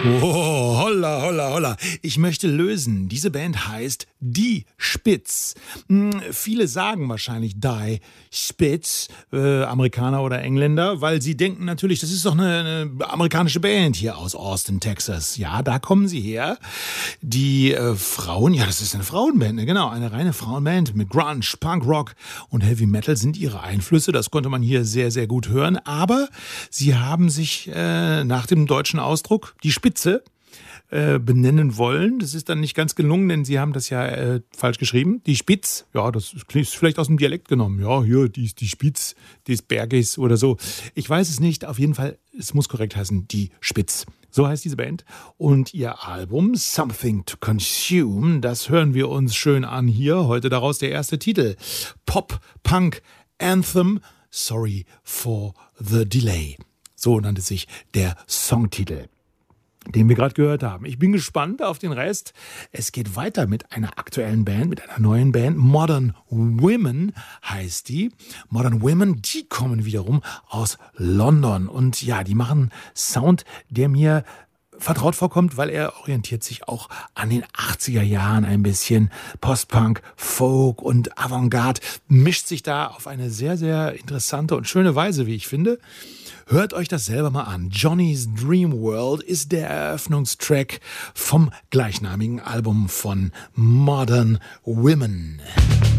Oh, holla, holla, holla. Ich möchte lösen. Diese Band heißt Die Spitz. Viele sagen wahrscheinlich Die Spitz, Amerikaner oder Engländer, weil sie denken natürlich, das ist doch eine amerikanische Band hier aus Austin, Texas. Ja, da kommen sie her. Die Frauen, ja, das ist eine Frauenband, ne? Genau, eine reine Frauenband mit Grunge, Punk Rock und Heavy Metal sind ihre Einflüsse. Das konnte man hier sehr, sehr gut hören. Aber sie haben sich nach dem deutschen Ausdruck die Spitze benennen wollen. Das ist dann nicht ganz gelungen, denn sie haben das ja falsch geschrieben. Die Spitz, ja, das ist vielleicht aus dem Dialekt genommen. Ja, hier, die Spitz des Berges oder so. Ich weiß es nicht. Auf jeden Fall, es muss korrekt heißen, die Spitz. So heißt diese Band. Und ihr Album Something to Consume, das hören wir uns schön an hier. Heute daraus der erste Titel. Pop, Punk, Anthem, Sorry for the Delay. So nannte sich der Songtitel, den wir gerade gehört haben. Ich bin gespannt auf den Rest. Es geht weiter mit einer aktuellen Band, mit einer neuen Band. Modern Women heißt die. Modern Women, die kommen wiederum aus London. Und ja, die machen Sound, der mir vertraut vorkommt, weil er orientiert sich auch an den 80er Jahren ein bisschen. Post-Punk, Folk und Avantgarde mischt sich da auf eine sehr, sehr interessante und schöne Weise, wie ich finde. Hört euch das selber mal an. Johnny's Dream World ist der Eröffnungstrack vom gleichnamigen Album von Modern Women.